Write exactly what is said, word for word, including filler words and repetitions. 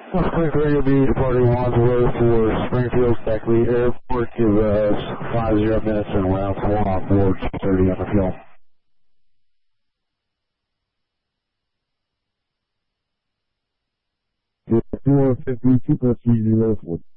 Quick radio B departing Wadsworth for Springfield Beckley Airport. Give us five zero minutes and round four on board two thirty on the fuel. four fifty, two plus three zero four.